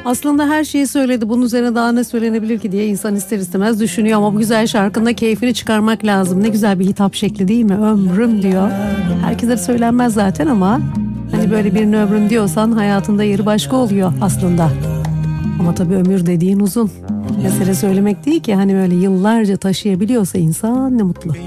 Aslında her şeyi söyledi. Bunun üzerine daha ne söylenebilir ki diye insan ister istemez düşünüyor. Ama bu güzel şarkının da keyfini çıkarmak lazım. Ne güzel bir hitap şekli değil mi? Ömrüm diyor. Herkese söylenmez zaten ama hani böyle birine ömrüm diyorsan hayatında yeri başka oluyor aslında. Ama tabii ömür dediğin uzun. Mesele söylemek değil ki, hani böyle yıllarca taşıyabiliyorsa insan ne mutlu.